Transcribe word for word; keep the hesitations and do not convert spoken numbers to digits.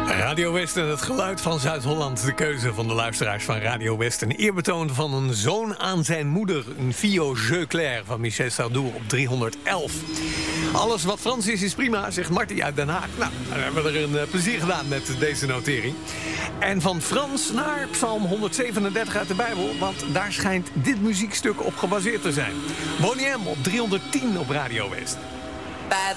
Radio West en het geluid van Zuid-Holland. De keuze van de luisteraars van Radio West. Een eerbetoon van een zoon aan zijn moeder. Een Vio Jeu Clair van Michel Sardou op driehonderdelf. Alles wat Frans is, is prima, zegt Marty uit Den Haag. Nou, dan hebben we er een uh, plezier gedaan met deze notering. En van Frans naar Psalm honderdzevenendertig uit de Bijbel. Want daar schijnt dit muziekstuk op gebaseerd te zijn. Boney M op driehonderdtien op Radio West.